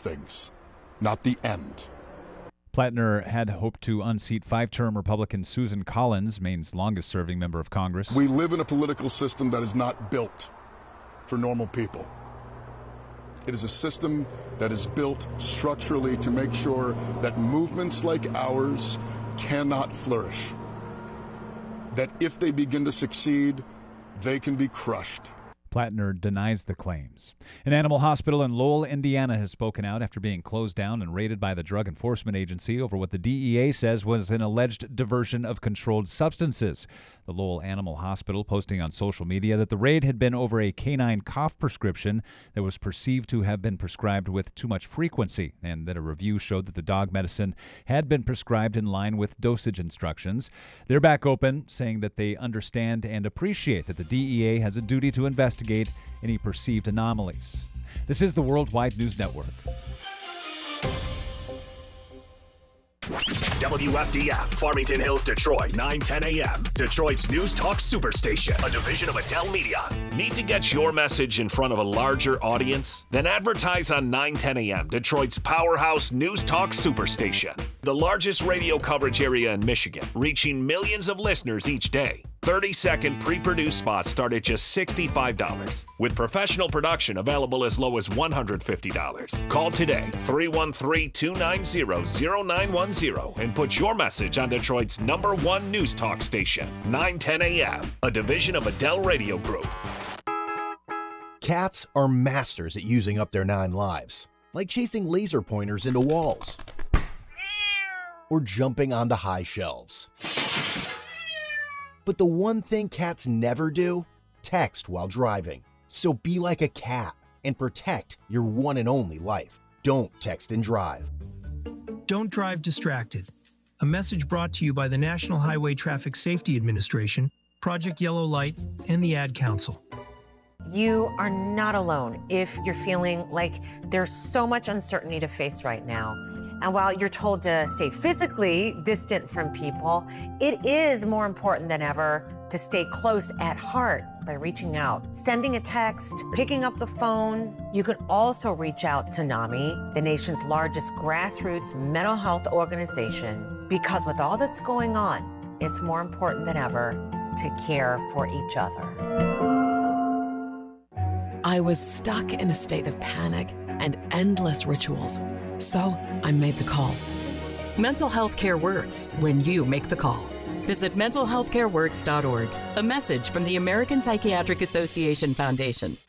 things, not the end. Plattner had hoped to unseat five-term Republican Susan Collins, Maine's longest-serving member of Congress. We live in a political system that is not built for normal people. It is a system that is built structurally to make sure that movements like ours cannot flourish. That if they begin to succeed, they can be crushed. Plattner denies the claims. An animal hospital in Lowell, Indiana has spoken out after being closed down and raided by the Drug Enforcement Agency over what the DEA says was an alleged diversion of controlled substances. The Lowell Animal Hospital posting on social media that the raid had been over a canine cough prescription that was perceived to have been prescribed with too much frequency, and that a review showed that the dog medicine had been prescribed in line with dosage instructions. They're back open, saying that they understand and appreciate that the DEA has a duty to investigate any perceived anomalies. This is the Worldwide News Network. WFDF, Farmington Hills, Detroit, 9:10 a.m. Detroit's News Talk Superstation, a division of Adele Media. Need to get your message in front of a larger audience? Then advertise on 9:10 a.m., Detroit's powerhouse News Talk Superstation. The largest radio coverage area in Michigan, reaching millions of listeners each day. 30-second pre-produced spots start at just $65, with professional production available as low as $150. Call today, 313-290-0910, and put your message on Detroit's #1 news talk station, 9:10 a.m., a division of Adele Radio Group. Cats are masters at using up their 9 lives, like chasing laser pointers into walls or jumping onto high shelves. But the one thing cats never do? Text while driving. So be like a cat and protect your one and only life. Don't text and drive. Don't drive distracted. A message brought to you by the National Highway Traffic Safety Administration, Project Yellow Light, and the Ad Council. You are not alone if you're feeling like there's so much uncertainty to face right now. And while you're told to stay physically distant from people, it is more important than ever to stay close at heart by reaching out, sending a text, picking up the phone. You can also reach out to NAMI, the nation's largest grassroots mental health organization, because with all that's going on, it's more important than ever to care for each other. I was stuck in a state of panic and endless rituals. So I made the call. Mental health care works when you make the call. Visit mentalhealthcareworks.org. A message from the American Psychiatric Association Foundation.